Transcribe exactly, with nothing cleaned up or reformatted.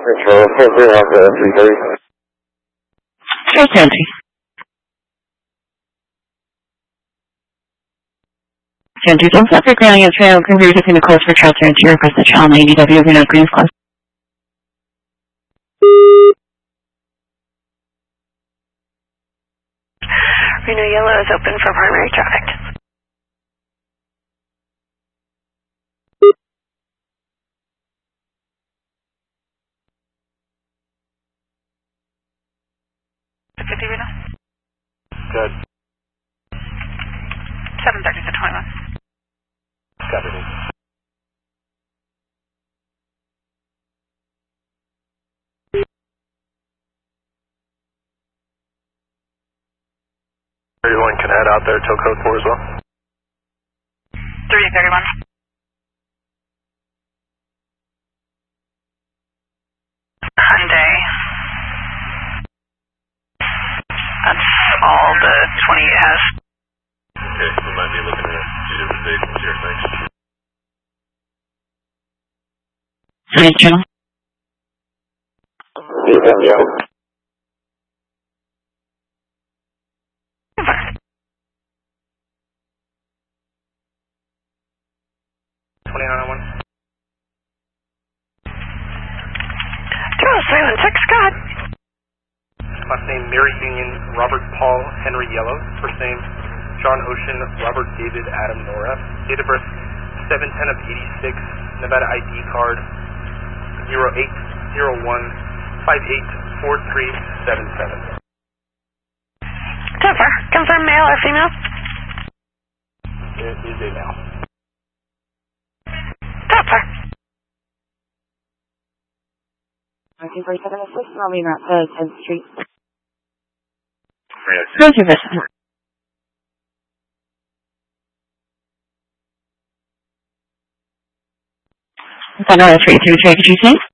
Control four zero on the three thirty. three thirty. Century South Africa grounding at trail, can we between the coast for Charles and Zero across the channel ninety W over now Greens Club. Reno Yellow is open for primary traffic. fifty Reno? Good. seven thirty to twenty-one. Got it. thirty-one can head out there till code four as well. three thirty-one. Hyundai. That's all the twenty-eight has. Okay, we might be looking at two different stations here, thanks. Side channel. Yeah, yeah. twenty-nine oh one. Charles three one six, Scott. Last name Mary Union, Robert Paul Henry Yellow. First name John Ocean, Robert David Adam Nora. Date of birth seven ten of eighty-six. Nevada I D card zero eight zero one five eight four three seven seven. Topper, confirm male or female? It is a male. Topper. Marking for seven oh six, Melvin Route, uh, tenth Street. Yes. Go to Vista. Thunder three three three, could you say?